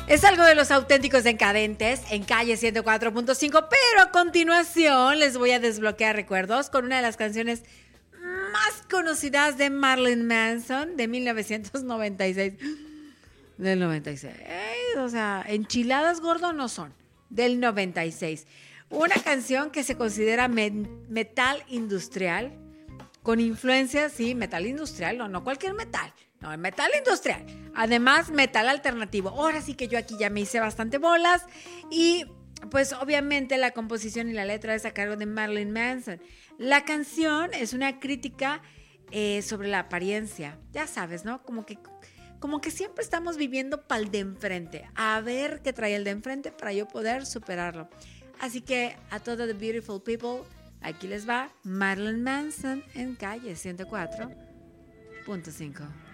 Es algo de Los Auténticos Decadentes en Calle 104.5, pero a continuación les voy a desbloquear recuerdos con una de las canciones más conocidas de Marilyn Manson de 1996. Del 96. O sea, enchiladas gordo no son. Del 96. Una canción que se considera metal industrial, con influencias, sí, metal industrial, no cualquier metal. No, el metal industrial. Además, metal alternativo. Ahora sí que yo aquí ya me hice bastante bolas. Y pues obviamente la composición y la letra es a cargo de Marilyn Manson. La canción es una crítica sobre la apariencia. Ya sabes, ¿no? Como que siempre estamos viviendo para el de enfrente. A ver qué trae el de enfrente para yo poder superarlo. Así que a todos the beautiful people, aquí les va Marilyn Manson en Calle 104.5.